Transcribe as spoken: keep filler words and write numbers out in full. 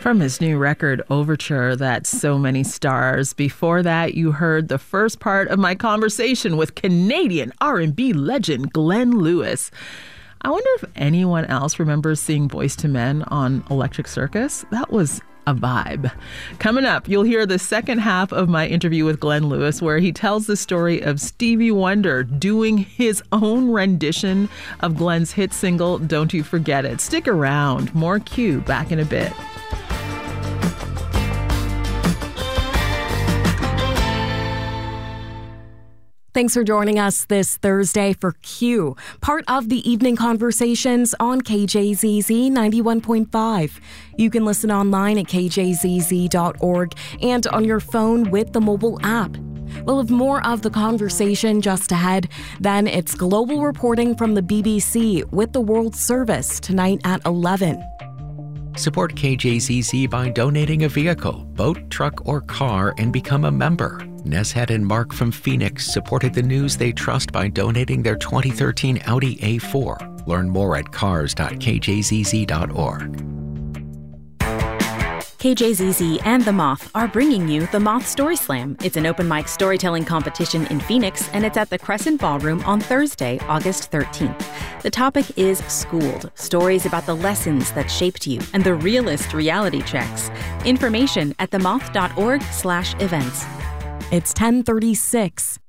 From his new record, Overture, That's So Many Stars. Before that, you heard the first part of my conversation with Canadian R and B legend Glenn Lewis. I wonder if anyone else remembers seeing Boyz two Men on Electric Circus. That was a vibe. Coming up, you'll hear the second half of my interview with Glenn Lewis, where he tells the story of Stevie Wonder doing his own rendition of Glenn's hit single, Don't You Forget It. Stick around. More Q back in a bit. Thanks for joining us this Thursday for Q, part of the evening conversations on K J Z Z ninety-one point five. You can listen online at k j z z dot org and on your phone with the mobile app. We'll have more of the conversation just ahead. Then it's global reporting from the B B C with the World Service tonight at eleven. Support K J Z Z by donating a vehicle, boat, truck, or car and become a member. Neshead and Mark from Phoenix supported the news they trust by donating their twenty thirteen Audi A four. Learn more at cars dot k j z z dot org. K J Z Z and The Moth are bringing you The Moth Story Slam. It's an open mic storytelling competition in Phoenix, and it's at the Crescent Ballroom on Thursday, August thirteenth. The topic is Schooled, stories about the lessons that shaped you and the realist reality checks. Information at the moth dot org slash events. It's ten thirty-six.